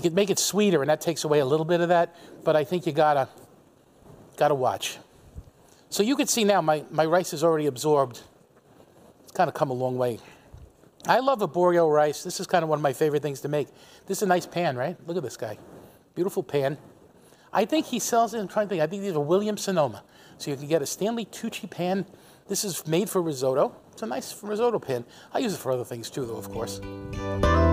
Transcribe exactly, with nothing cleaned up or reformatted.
could make it sweeter, and that takes away a little bit of that, but I think you gotta, gotta watch. So you can see now my, my rice is already absorbed. It's kind of come a long way. I love arborio rice. This is kind of one of my favorite things to make. This is a nice pan, right? Look at this guy. Beautiful pan. I think he sells it, I'm trying to think, I think these are Williams Sonoma. So you can get a Stanley Tucci pan. This is made for risotto. It's a nice risotto pan. I use it for other things too, though, of course.